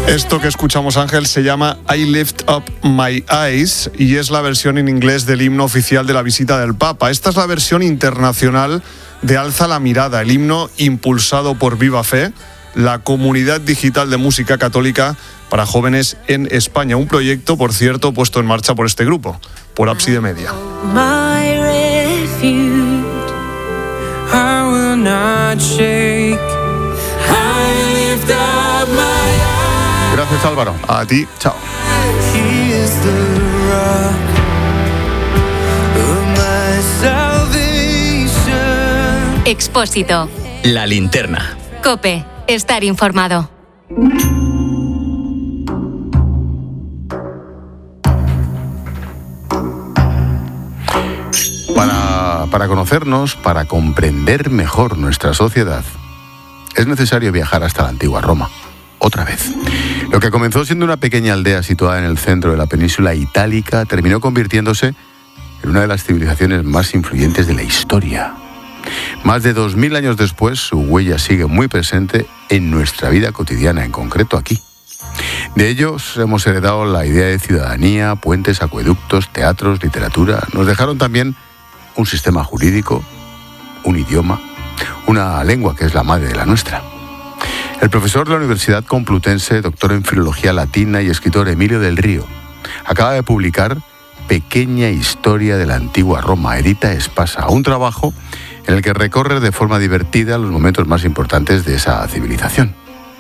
Esto que escuchamos, Ángel, se llama I Lift Up My Eyes y es la versión en inglés del himno oficial de la visita del Papa. Esta es la versión internacional de Alza la Mirada, el himno impulsado por Viva Fe, la comunidad digital de música católica para jóvenes en España. Un proyecto, por cierto, puesto en marcha por este grupo, por Ábside Media. Gracias, Álvaro. A ti, chao. Expósito. La linterna. COPE. Estar informado. Para conocernos, para comprender mejor nuestra sociedad, es necesario viajar hasta la antigua Roma. Otra vez. Lo que comenzó siendo una pequeña aldea situada en el centro de la península itálica terminó convirtiéndose en una de las civilizaciones más influyentes de la historia. Más de 2000 años después, su huella sigue muy presente en nuestra vida cotidiana, en concreto aquí. De ellos hemos heredado la idea de ciudadanía, puentes, acueductos, teatros, literatura. Nos dejaron también un sistema jurídico, un idioma, una lengua que es la madre de la nuestra. El profesor de la Universidad Complutense, doctor en Filología Latina y escritor Emilio del Río, acaba de publicar Pequeña Historia de la Antigua Roma, Edita Espasa, un trabajo en el que recorre de forma divertida los momentos más importantes de esa civilización.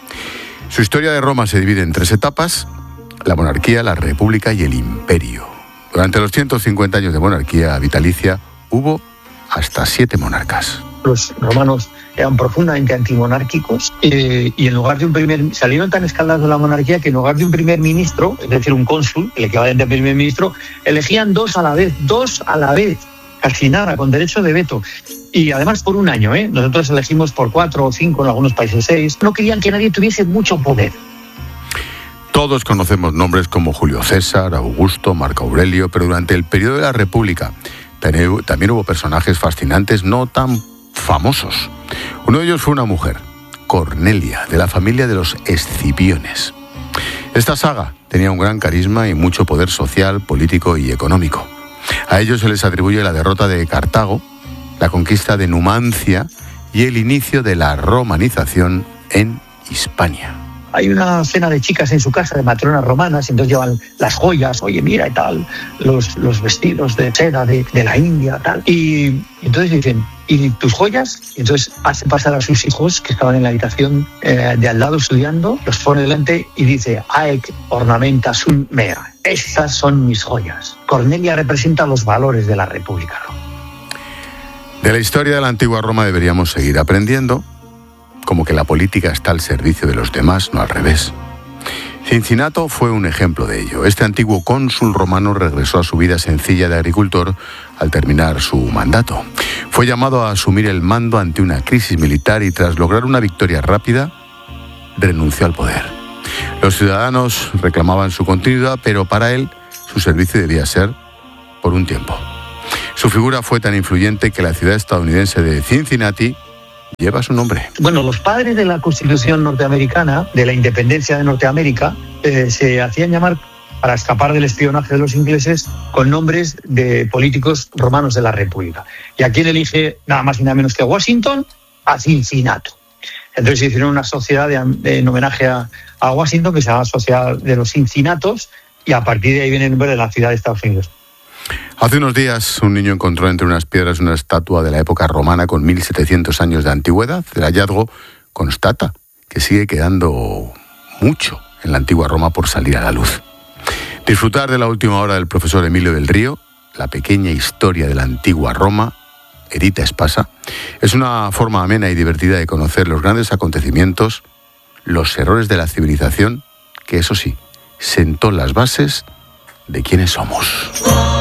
Su historia de Roma se divide en 3 etapas: la monarquía, la república y el imperio. Durante los 150 años de monarquía vitalicia hubo hasta 7 monarcas. Los romanos eran profundamente antimonárquicos y en lugar de un salieron tan escaldados de la monarquía que en lugar de un primer ministro, es decir, un cónsul, el equivalente al primer ministro, elegían 2 a la vez, casi nada, con derecho de veto. Y además por un año, nosotros elegimos por 4 o 5, en algunos países 6. No querían que nadie tuviese mucho poder. Todos conocemos nombres como Julio César, Augusto, Marco Aurelio, pero durante el periodo de la República también hubo personajes fascinantes no tan famosos. Uno de ellos fue una mujer, Cornelia, de la familia de los Escipiones. Esta saga tenía un gran carisma y mucho poder social, político y económico. A ellos se les atribuye la derrota de Cartago, la conquista de Numancia y el inicio de la romanización en Hispania. Hay una cena de chicas en su casa, de matronas romanas, y entonces llevan las joyas, oye, mira y tal, los vestidos de seda de la India, tal. Y entonces dicen, ¿y tus joyas? Y entonces hacen pasar a sus hijos, que estaban en la habitación de al lado estudiando, los pone delante y dice, Aec ornamenta sum mea. Estas son mis joyas. Cornelia representa los valores de la República Romana. De la historia de la antigua Roma deberíamos seguir aprendiendo, como que la política está al servicio de los demás, no al revés. Cincinato fue un ejemplo de ello. Este antiguo cónsul romano regresó a su vida sencilla de agricultor al terminar su mandato. Fue llamado a asumir el mando ante una crisis militar y tras lograr una victoria rápida, renunció al poder. Los ciudadanos reclamaban su continuidad, pero para él su servicio debía ser por un tiempo. Su figura fue tan influyente que la ciudad estadounidense de Cincinnati lleva su nombre. Bueno, los padres de la Constitución norteamericana, de la independencia de Norteamérica, se hacían llamar, para escapar del espionaje de los ingleses, con nombres de políticos romanos de la República. ¿Y a quién elige nada más y nada menos que a Washington? A Cincinnato. Entonces hicieron una sociedad en homenaje a Washington, que se llama Sociedad de los Cincinnatos, y a partir de ahí viene el nombre de la ciudad de Estados Unidos. Hace unos días un niño encontró entre unas piedras una estatua de la época romana con 1700 años de antigüedad. El hallazgo constata que sigue quedando mucho en la antigua Roma por salir a la luz. Disfrutar de la última hora del profesor Emilio del Río, la pequeña historia de la antigua Roma, Edita Espasa, es una forma amena y divertida de conocer los grandes acontecimientos, los errores de la civilización, que eso sí, sentó las bases de quiénes somos.